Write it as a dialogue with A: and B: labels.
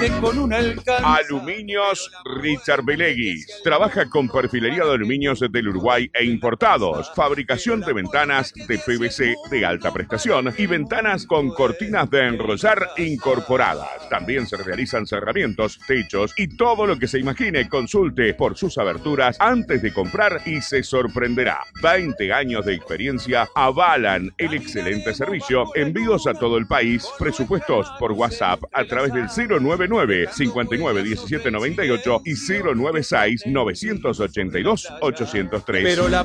A: con un alcance.
B: Aluminios Richard Beleguis. Trabaja con perfilería de aluminios del Uruguay e importados. Fabricación de ventanas de PVC de alta prestación y ventanas con cortinas de enrollar incorporadas. También se realizan cerramientos, techos y todo lo que se imagine. Consulte por sus aberturas antes de comprar y se sorprenderá. 20 años de experiencia avalan el excelente servicio. Envíos a todo el país. Presupuestos por WhatsApp a través del 099 59 17 98 y 096 982 803.
A: Pero la